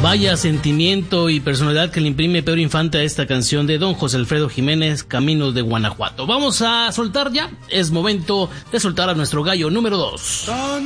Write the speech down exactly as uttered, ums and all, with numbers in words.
Vaya sentimiento y personalidad que le imprime Pedro Infante a esta canción de don José Alfredo Jiménez, Caminos de Guanajuato. Vamos a soltar ya, es momento de soltar a nuestro gallo número dos.